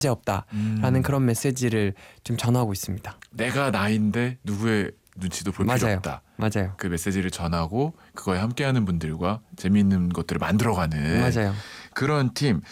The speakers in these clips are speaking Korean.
없다라는 그런 메시지를 좀 전하고 있습니다. 내가 나인데 누구의 눈치도 볼 필요 없다. 맞아요. 그 메시지를 전하고 그거에 함께하는 분들과 재미있는 것들을 만들어가는 맞아요. 그런 팀.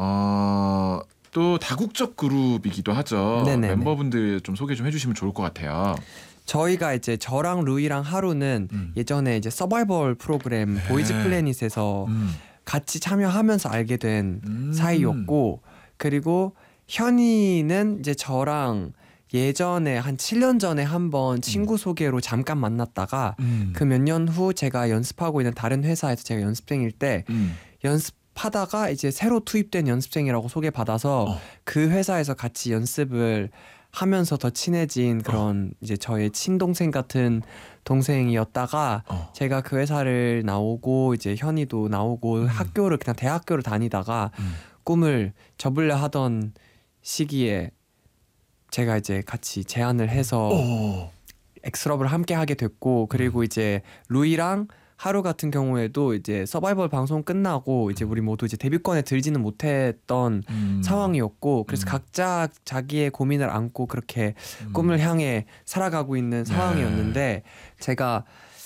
또 다국적 그룹이기도 하죠. 네네네. 멤버분들 좀 소개 좀 해주시면 좋을 것 같아요. 저희가 이제 저랑 루이랑 하루는 예전에 이제 서바이벌 프로그램 보이즈 플래닛에서 같이 참여하면서 알게 된 사이였고, 그리고 현이는 이제 저랑 예전에 한 7년 전에 한번 친구 소개로 잠깐 만났다가 그 몇 년 후 제가 연습하고 있는 다른 회사에서 제가 연습생일 때 연습하다가 이제 새로 투입된 연습생이라고 소개받아서 그 회사에서 같이 연습을 하면서 더 친해진 그런 이제 저의 친동생 같은 동생이었다가 제가 그 회사를 나오고 이제 현이도 나오고 학교를 그냥 대학교를 다니다가 꿈을 접으려 하던 시기에 제가 이제 같이 제안을 해서 엑스럽을 함께 하게 됐고, 그리고 이제 루이랑 하루 같은 경우에도 이제 서바이벌 방송 끝나고 이제 우리 모두 이제 데뷔권에 들지는 못했던 상황이었고, 그래서 각자 자기의 고민을 안고 그렇게 꿈을 향해 살아가고 있는 상황이었는데, 제가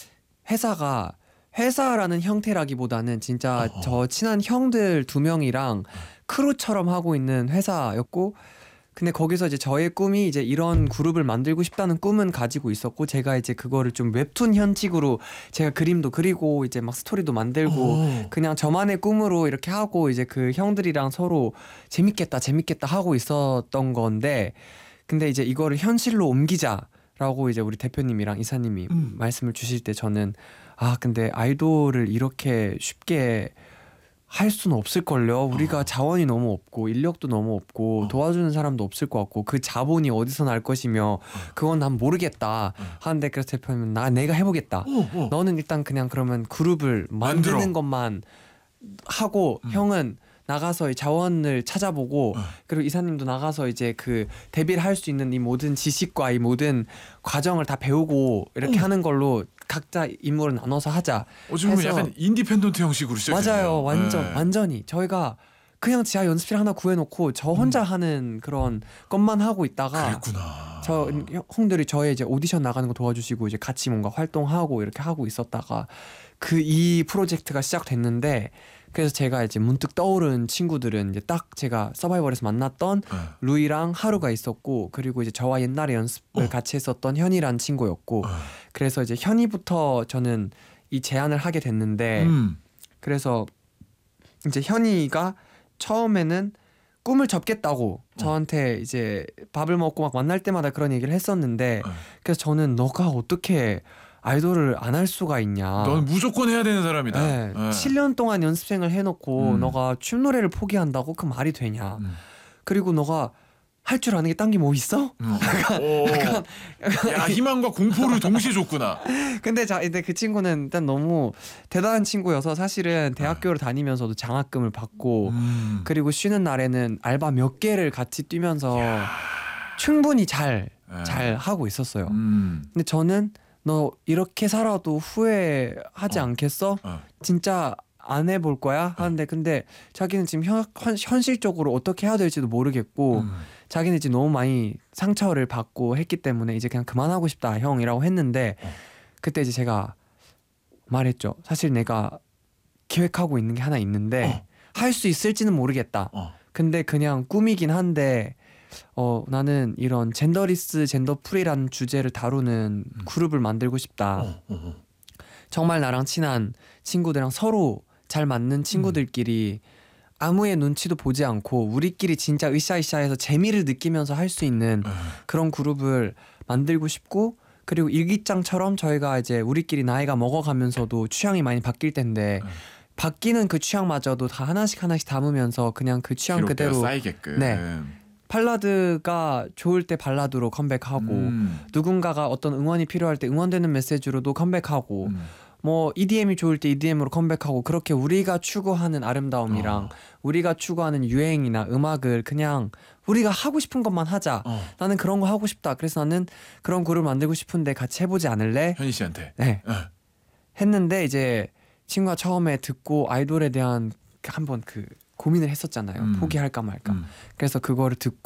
회사라는 형태라기보다는 진짜 저 친한 형들 2명이랑 크루처럼 하고 있는 회사였고, 근데 거기서 이제 저의 꿈이 이제 이런 그룹을 만들고 싶다는 꿈은 가지고 있었고, 제가 이제 그거를 좀 웹툰 형식으로 제가 그림도 그리고 이제 막 스토리도 만들고 그냥 저만의 꿈으로 이렇게 하고 이제 그 형들이랑 서로 재밌겠다 하고 있었던 건데, 근데 이제 이거를 현실로 옮기자라고 이제 우리 대표님이랑 이사님이 말씀을 주실 때 저는 근데 아이돌을 이렇게 쉽게 할 수는 없을걸요. 우리가 자원이 너무 없고 인력도 너무 없고 도와주는 사람도 없을 것 같고 그 자본이 어디서 날 것이며 그건 난 모르겠다 하는데, 그래서 대표님은 내가 해보겠다. 너는 일단 그냥 그러면 그룹을 만드는 것만 하고 형은 나가서 자원을 찾아보고 그리고 이사님도 나가서 이제 그 데뷔를 할 수 있는 이 모든 지식과 이 모든 과정을 다 배우고 이렇게 하는 걸로 각자 임무를 나눠서 하자. 지금 약간 인디펜던트 형식으로 시작했네요. 맞아요. 완전히 저희가 그냥 지하 연습실 하나 구해놓고 저 혼자 하는 그런 것만 하고 있다가 그랬구나. 저 형들이 저의 이제 오디션 나가는 거 도와주시고 이제 같이 뭔가 활동하고 이렇게 하고 있었다가 이 프로젝트가 시작됐는데, 그래서 제가 이제 문득 떠오른 친구들은 이제 딱 제가 서바이벌에서 만났던 루이랑 하루가 있었고, 그리고 이제 저와 옛날에 연습을 같이 했었던 현이란 친구였고, 그래서 이제 현이부터 저는 이 제안을 하게 됐는데, 그래서 이제 현이가 처음에는 꿈을 접겠다고 저한테 이제 밥을 먹고 막 만날 때마다 그런 얘기를 했었는데, 그래서 저는 너가 어떻게 아이돌을 안 할 수가 있냐. 넌 무조건 해야 되는 사람이다. 네. 7년 동안 연습생을 해놓고 너가 춤 노래를 포기한다고 그 말이 되냐. 그리고 너가 할 줄 아는 게 딴 게 뭐 있어? 약간 야, 희망과 공포를 동시에 줬구나. 근데 그 친구는 일단 너무 대단한 친구여서 사실은 대학교를 다니면서도 장학금을 받고 그리고 쉬는 날에는 알바 몇 개를 같이 뛰면서 충분히 잘 하고 있었어요. 근데 저는 너 이렇게 살아도 후회하지 않겠어? 진짜 안 해볼 거야? 하는데 근데 자기는 지금 현실적으로 어떻게 해야 될지도 모르겠고 자기는 이제 너무 많이 상처를 받고 했기 때문에 이제 그냥 그만하고 싶다 형이라고 했는데, 그때 이제 제가 말했죠. 사실 내가 계획하고 있는 게 하나 있는데 할 수 있을지는 모르겠다. 근데 그냥 꿈이긴 한데 나는 이런 젠더리스 젠더프리라는 주제를 다루는 그룹을 만들고 싶다. 정말 나랑 친한 친구들이랑 서로 잘 맞는 친구들끼리 아무의 눈치도 보지 않고 우리끼리 진짜 으쌰으쌰해서 재미를 느끼면서 할 수 있는 그런 그룹을 만들고 싶고, 그리고 일기장처럼 저희가 이제 우리끼리 나이가 먹어가면서도 취향이 많이 바뀔 텐데 바뀌는 그 취향마저도 다 하나씩 담으면서 그냥 그 취향 그대로 쌓이게끔. 네. 발라드가 좋을 때 발라드로 컴백하고 누군가가 어떤 응원이 필요할 때 응원되는 메시지로도 컴백하고 뭐 EDM이 좋을 때 EDM으로 컴백하고, 그렇게 우리가 추구하는 아름다움이랑 우리가 추구하는 유행이나 음악을 그냥 우리가 하고 싶은 것만 하자. 나는 그런 거 하고 싶다. 그래서 나는 그런 그룹 만들고 싶은데 같이 해보지 않을래? 현희 씨한테. 네. 했는데 이제 친구가 처음에 듣고 아이돌에 대한 한번 그 고민을 했었잖아요. 포기할까 말까. 그래서 그거를 듣고